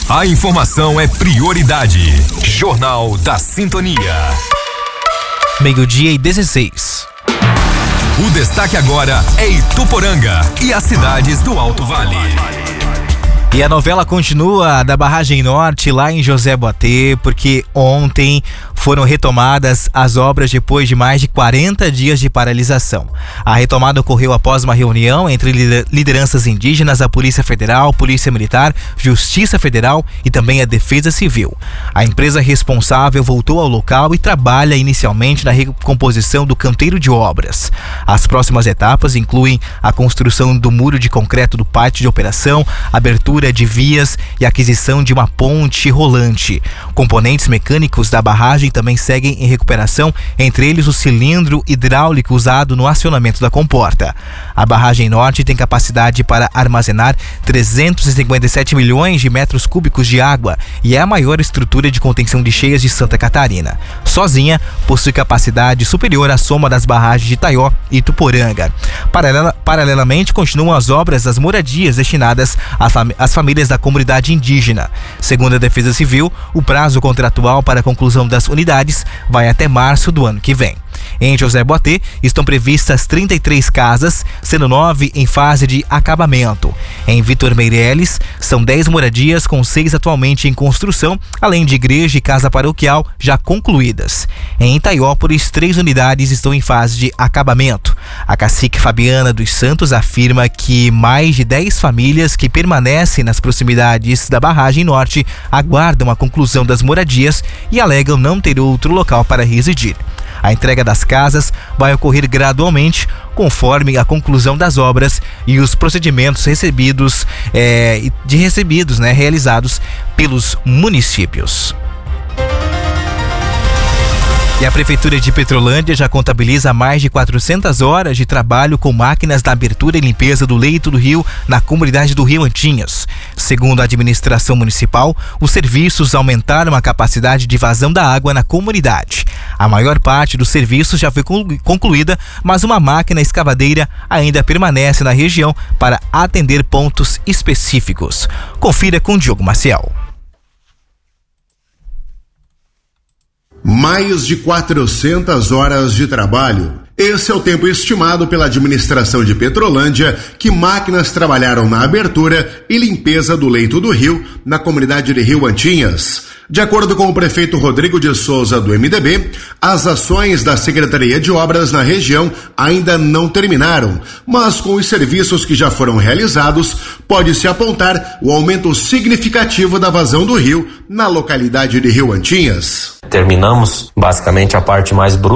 A informação é prioridade. Jornal da Sintonia. 12:16. O destaque agora é Ituporanga e as cidades do Alto Vale. E a novela continua da Barragem Norte lá em José Boatê, porque ontem foram retomadas as obras depois de mais de 40 dias de paralisação. A retomada ocorreu após uma reunião entre lideranças indígenas, a Polícia Federal, Polícia Militar, Justiça Federal e também a Defesa Civil. A empresa responsável voltou ao local e trabalha inicialmente na recomposição do canteiro de obras. As próximas etapas incluem a construção do muro de concreto do pátio de operação, abertura de vias e aquisição de uma ponte rolante. Componentes mecânicos da barragem também seguem em recuperação, entre eles o cilindro hidráulico usado no acionamento da comporta. A Barragem Norte tem capacidade para armazenar 357 milhões de metros cúbicos de água e é a maior estrutura de contenção de cheias de Santa Catarina. Sozinha, possui capacidade superior à soma das barragens de Itaió e Ituporanga. Paralelamente, continuam as obras das moradias destinadas às famílias da comunidade indígena. Segundo a Defesa Civil, o prazo contratual para a conclusão das unidades vai até março do ano que vem. Em José Boatê estão previstas 33 casas, sendo 9 em fase de acabamento. Em Vitor Meireles, são 10 moradias, com 6 atualmente em construção, além de igreja e casa paroquial já concluídas. Em Itaiópolis, 3 unidades estão em fase de acabamento. A cacique Fabiana dos Santos afirma que mais de 10 famílias que permanecem nas proximidades da Barragem Norte aguardam a conclusão das moradias e alegam não ter outro local para residir. A entrega das casas vai ocorrer gradualmente, conforme a conclusão das obras e os procedimentos realizados pelos municípios. E a Prefeitura de Petrolândia já contabiliza mais de 400 horas de trabalho com máquinas da abertura e limpeza do leito do rio na comunidade do Rio Antinhas. Segundo a administração municipal, os serviços aumentaram a capacidade de vazão da água na comunidade. A maior parte dos serviços já foi concluída, mas uma máquina escavadeira ainda permanece na região para atender pontos específicos. Confira com Diogo Maciel. Mais de 400 horas de trabalho. Esse é o tempo estimado pela administração de Petrolândia que máquinas trabalharam na abertura e limpeza do leito do rio na comunidade de Rio Antinhas. De acordo com o prefeito Rodrigo de Souza do MDB, as ações da Secretaria de Obras na região ainda não terminaram, mas com os serviços que já foram realizados, pode-se apontar o aumento significativo da vazão do rio na localidade de Rio Antinhas. Terminamos basicamente a parte mais bruta